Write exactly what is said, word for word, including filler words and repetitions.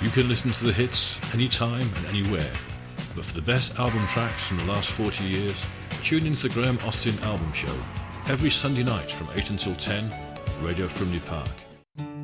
You can listen to the hits anytime and anywhere. But for the best album tracks from the last forty years, tune into the Graham Austin Album Show every Sunday night from eight until ten, Radio Frimley Park.